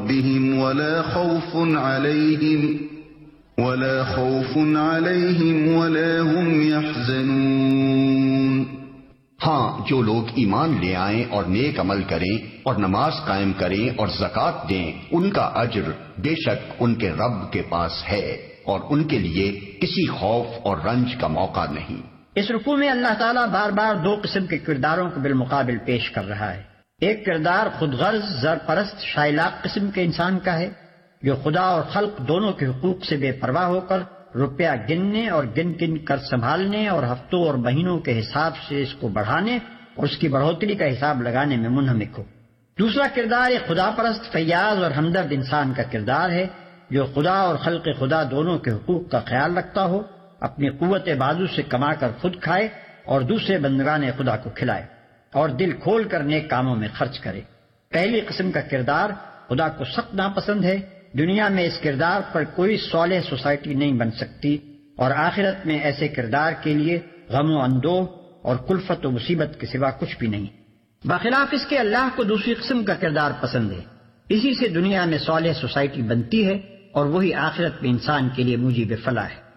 ربهم ولا خوف عليهم ولا هم يحزنون۔ ہاں، جو لوگ ایمان لے آئیں اور نیک عمل کریں اور نماز قائم کریں اور زکوٰۃ دیں، ان کا اجر بے شک ان کے رب کے پاس ہے، اور ان کے لیے کسی خوف اور رنج کا موقع نہیں۔ اس رکوع میں اللہ تعالیٰ بار بار دو قسم کے کرداروں کو بالمقابل پیش کر رہا ہے۔ ایک کردار خود غرض، زر پرست، شائلاق قسم کے انسان کا ہے، جو خدا اور خلق دونوں کے حقوق سے بے پرواہ ہو کر روپیہ گننے اور گن گن کر سنبھالنے اور ہفتوں اور مہینوں کے حساب سے اس کو بڑھانے اور اس کی بڑھوتری کا حساب لگانے میں منہمک ہو۔ دوسرا کردار ایک خدا پرست، فیاض اور ہمدرد انسان کا کردار ہے، جو خدا اور خلق خدا دونوں کے حقوق کا خیال رکھتا ہو، اپنی قوت بازو سے کما کر خود کھائے اور دوسرے بندگان خدا کو کھلائے، اور دل کھول کر نیک کاموں میں خرچ کرے۔ پہلی قسم کا کردار خدا کو سخت ناپسند ہے۔ دنیا میں اس کردار پر کوئی صالح سوسائٹی نہیں بن سکتی، اور آخرت میں ایسے کردار کے لیے غم و اندوہ اور کلفت و مصیبت کے سوا کچھ بھی نہیں۔ بخلاف اس کے اللہ کو دوسری قسم کا کردار پسند ہے، اسی سے دنیا میں صالح سوسائٹی بنتی ہے، اور وہی آخرت میں انسان کے لیے موجب فلاح ہے۔